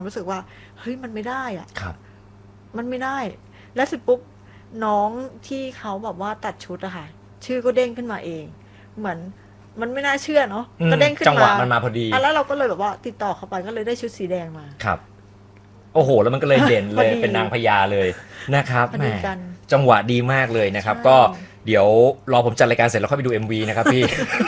รู้สึกว่าเฮ้ยมันไม่ได้อะครับมันไม่ได้ แล้วเสร็จปุ๊บน้องที่เขาแบบว่าตัดชุดอะค่ะชื่อก็เด้งขึ้นมาเองเหมือนมันไม่น่าเชื่อเนาะก็เด้งขึ้นมาจังหวะมันมาพอดีแล้วเราก็เลยแบบว่าติดต่อเขาไปก็เลยได้ชุดสีแดงมาครับโอ้โหแล้วมันก็เลยเด่นพอเลยดีเป็นนางพญาเลยนะครับพอแหมดีกันจังหวะดีมากเลยนะครับใช่ก็เดี๋ยวรอผมจัดรายการเสร็จแล้วค่อยไปดู MV นะครับพี่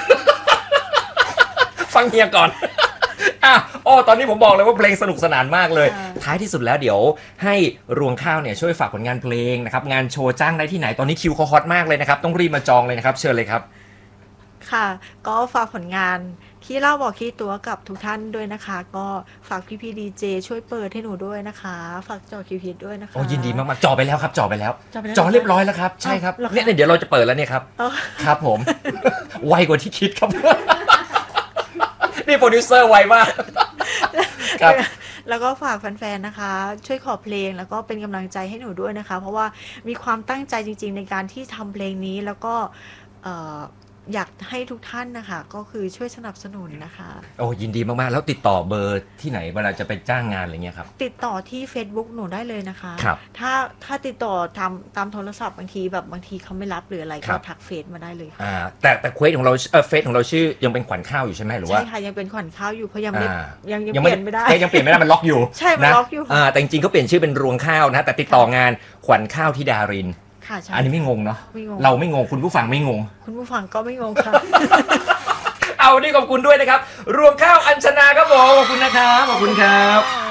ฟังเฮียก่อนอ่ะโอ้ตอนนี้ผมบอกเลยว่าเพลงสนุกสนานมากเลยท้ายที่สุดแล้วเดี๋ยวให้รวงข้าวเนี่ยช่วยฝากผลงานเพลงนะครับงานโชว์จ้างได้ที่ไหนตอนนี้คิวเขาฮอตมากเลยนะครับต้องรีบมาจองเลยนะครับเชิญเลยครับค่ะก็ฝากผลงานที่เล่าบอกขี้ตัวกับทุกท่านด้วยนะคะก็ฝากพี่ดีเจช่วยเปิดให้หนูด้วยนะคะฝากจอคิวพิดด้วยนะคะโอ้ยินดีมากๆจอไปแล้วครับจอไปแล้วจอไปแล้วจอเรียบร้อยแล้วครับใช่ครับเหรอคะเนี่ยเดี๋ยวเราจะเปิดแล้วเนี่ยครับอ๋อครับผม ไวกว่าที่คิดครับ นี่โปรดิวเซอร์ไวมากครับแล้วก็ฝากแฟนๆ นะคะ ช่วยขอเพลงแล้วก็เป็นกำลังใจให้หนูด้วยนะคะ เพราะว่ามีความตั้งใจจริงๆในการที่ทำเพลงนี้แล้วก็เอ่ออยากให้ทุกท่านนะคะ ก็คือช่วยสนับสนุนนะคะโอ้ยินดีมากๆแล้วติดต่อเบอร์ที่ไหนเวลาจะไปจ้างงานอะไรเงี้ยครับติดต่อที่ Facebook หนูได้เลยนะคะครับถ้าติดต่อตามโทรศัพท์บางทีเขาไม่รับหรืออะไรครัก็บทักเฟซมาได้เลยค่ะแต่เควสของเราเฟซของเราชื่อยังเป็นขวัญข้าวอยู่ใช่ไหมหรือว่าใช่ค่ะยังเป็นขวัญข้าวอยู่เพราะยังไม่อ่ายังเปลี่ยนไม่ได้ยังเปลี่ยนไม่ได้มันล็อกอยู่ใช่มันนะล็อกอยู่ค่ะแต่จริงๆเขาเปลี่ยนชื่อเป็นรวงข้าวนะแต่ติดต่องานขวัญข้าวธิดารินค่ะใช่อันนี้ไม่งงเนาะไม่งงเราไม่งงคุณผู้ฟังไม่งงคุณผู้ฟังก็ไม่งงค่ะเอาวันนี้ขอบคุณด้วยนะครับรวงข้าวอัญชนาครับผมขอบคุณนะครับขอบคุณครับ